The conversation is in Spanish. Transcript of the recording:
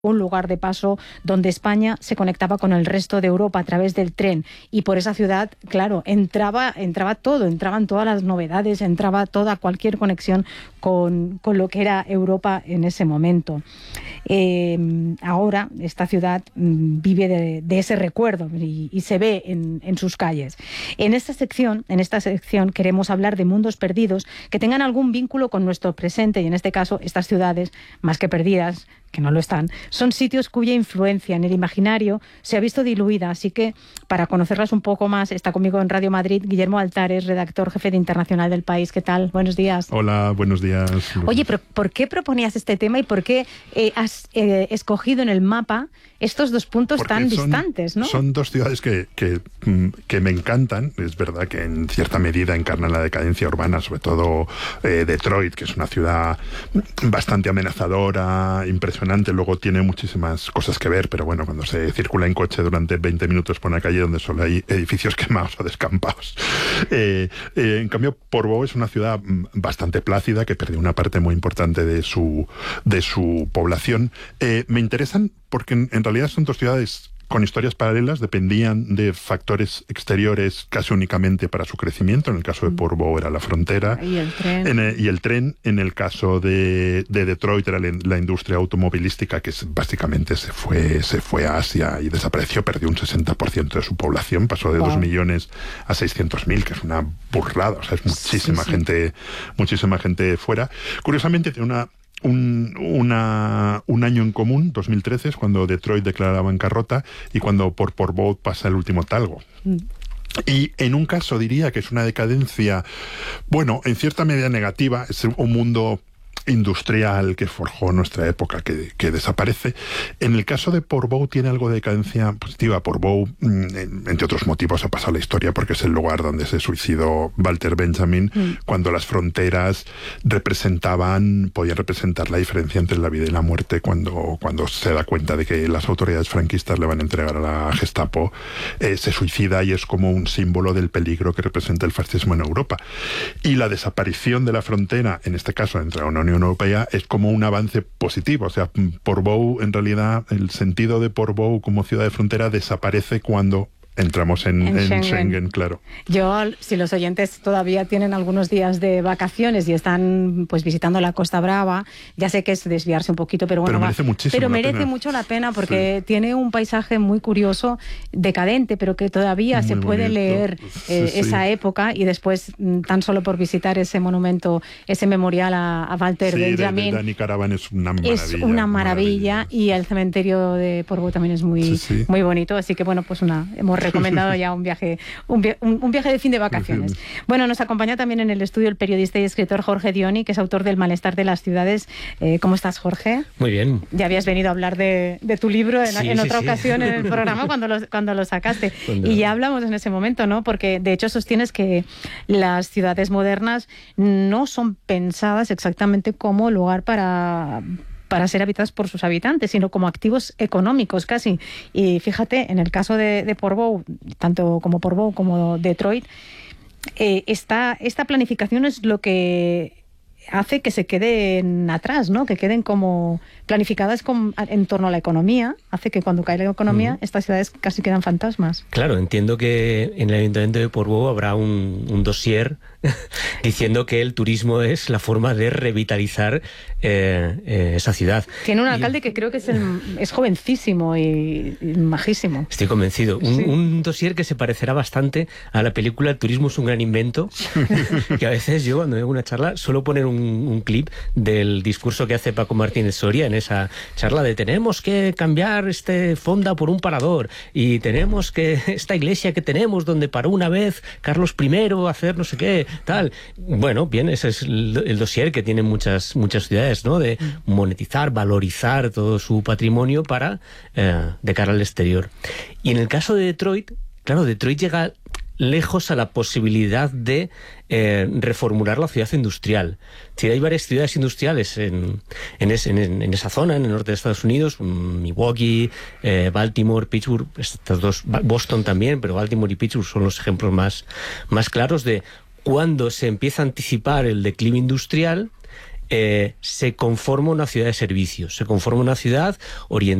un lugar de paso donde España se conectaba con el resto de Europa a través del tren, y por esa ciudad, claro, entraba todo, entraban todas las novedades, entraba cualquier conexión con lo que era Europa en ese momento. Ahora esta ciudad vive de ese recuerdo y se ve en sus calles. En esta sección queremos hablar de mundos perdidos que tengan algún vínculo con nuestro presente, y en este caso estas ciudades, más que perdidas, que no lo están, son sitios cuya influencia en el imaginario se ha visto diluida. Así que, para conocerlas un poco más, está conmigo en Radio Madrid Guillermo Altares, redactor jefe de Internacional del País. ¿Qué tal? Buenos días. Hola, buenos días. Oye, pero ¿por qué proponías este tema y por qué has escogido en el mapa estos dos puntos tan distantes, ¿no? Son dos ciudades que me encantan. Es verdad que en cierta medida encarnan la decadencia urbana, sobre todo Detroit, que es una ciudad bastante amenazadora, impresionante. Luego tiene muchísimas cosas que ver, pero bueno, cuando se circula en coche durante 20 minutos por una calle donde solo hay edificios quemados o descampados. En cambio, Portbou es una ciudad bastante plácida, que perdió una parte muy importante de su población. Me interesan porque en realidad son dos ciudades con historias paralelas, dependían de factores exteriores casi únicamente para su crecimiento. En el caso de Portbou era la frontera y el tren. En el caso de Detroit era la industria automovilística, que básicamente se fue a Asia y desapareció, perdió un 60% de su población, pasó de 2 millones a 600.000, que es una burrada, o sea, es muchísima gente fuera. Curiosamente tiene un año en común, 2013, es cuando Detroit declara la bancarrota y cuando por Portbou pasa el último talgo. Y en un caso diría que es una decadencia, bueno, en cierta medida negativa, es un mundo industrial que forjó nuestra época, que desaparece. En el caso de Portbou tiene algo de decadencia positiva. Portbou, entre otros motivos, ha pasado la historia porque es el lugar donde se suicidó Walter Benjamin, cuando las fronteras podían representar la diferencia entre la vida y la muerte, cuando se da cuenta de que las autoridades franquistas le van a entregar a la Gestapo, se suicida, y es como un símbolo del peligro que representa el fascismo en Europa. Y la desaparición de la frontera, en este caso entre la Unión Europea, es como un avance positivo. O sea, Portbou, en realidad, el sentido de Portbou como ciudad de frontera desaparece cuando entramos en Schengen, claro. Si los oyentes todavía tienen algunos días de vacaciones y están pues visitando la Costa Brava, ya sé que es desviarse un poquito, pero bueno, merece mucho la pena porque tiene un paisaje muy curioso, decadente, pero que todavía se puede leer esa época, y después, tan solo por visitar ese monumento, ese memorial a Walter Benjamin, de Danny Caravan, es una maravilla. Y el cementerio de Portbou también es muy bonito, así que bueno, pues hemos recomendado ya un viaje de fin de vacaciones. Bueno, nos acompaña también en el estudio el periodista y escritor Jorge Dioni, que es autor del Malestar de las ciudades. ¿Cómo estás, Jorge? Muy bien. Ya habías venido a hablar de tu libro en otra ocasión en el programa cuando lo sacaste. Y ya hablamos en ese momento, ¿no? Porque de hecho sostienes que las ciudades modernas no son pensadas exactamente como lugar para ser habitadas por sus habitantes, sino como activos económicos casi. Y fíjate, en el caso de Portbou, tanto como Portbou como Detroit, esta planificación es lo que hace que se queden atrás, ¿no? Que queden como planificadas en torno a la economía, hace que cuando cae la economía estas ciudades casi quedan fantasmas. Claro, entiendo que en el Ayuntamiento de Portbou habrá un dossier diciendo que el turismo es la forma de revitalizar esa ciudad. Tiene un alcalde que creo que es jovencísimo y majísimo. Estoy convencido. Un dossier que se parecerá bastante a la película El turismo es un gran invento, que a veces yo, cuando veo una charla, suelo poner un clip del discurso que hace Paco Martínez Soria en esa charla de tenemos que cambiar este fonda por un parador, y tenemos que esta iglesia que tenemos donde paró una vez Carlos I a hacer no sé qué, tal. Bueno, bien, ese es el dossier que tienen muchas ciudades, ¿no? De monetizar, valorizar todo su patrimonio de cara al exterior. Y en el caso de Detroit, claro, Detroit llega lejos a la posibilidad de reformular la ciudad industrial. Si hay varias ciudades industriales en esa zona, en el norte de Estados Unidos, Milwaukee, Baltimore, Pittsburgh, estas dos, Boston también, pero Baltimore y Pittsburgh son los ejemplos más claros de cuando se empieza a anticipar el declive industrial. se conforma una ciudad de servicios, se conforma una ciudad orientada